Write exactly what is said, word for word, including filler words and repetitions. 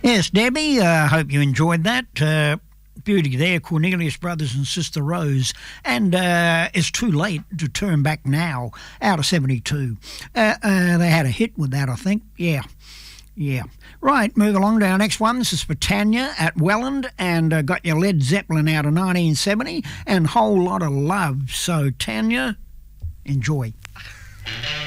Yes, Debbie, I uh, hope you enjoyed that. Uh, beauty there, Cornelius Brothers and Sister Rose. And uh, it's too late to turn back now, out of seventy-two. Uh, uh, they had a hit with that, I think. Yeah. Yeah. Right, move along to our next one. This is for Tanya at Welland, and uh, got your Led Zeppelin out of nineteen seventy and Whole Lot of Love. So, Tanya, enjoy.